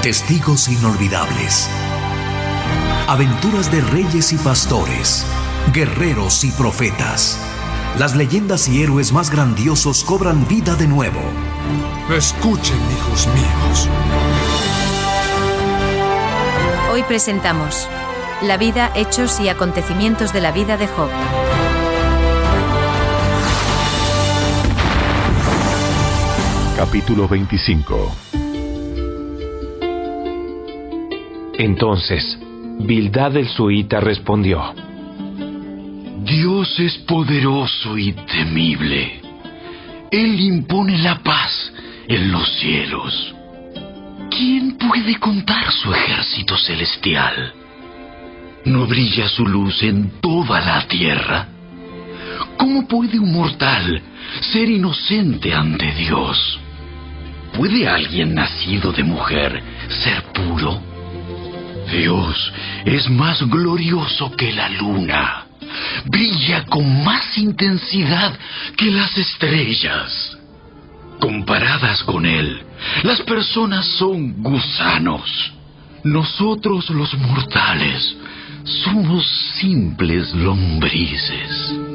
Testigos inolvidables. Aventuras de reyes y pastores, guerreros y profetas. Las leyendas y héroes más grandiosos cobran vida de nuevo. Escuchen, hijos míos. Hoy presentamos la vida, hechos y acontecimientos de la vida de Job. Capítulo 25. Entonces, Bildad el suita respondió: Dios es poderoso y temible. Él impone la paz en los cielos. ¿Quién puede contar su ejército celestial? ¿No brilla su luz en toda la tierra? ¿Cómo puede un mortal ser inocente ante Dios? ¿Puede alguien nacido de mujer ser puro? Dios es más glorioso que la luna. Brilla con más intensidad que las estrellas. Comparadas con Él, las personas son gusanos. Nosotros los mortales somos simples lombrices.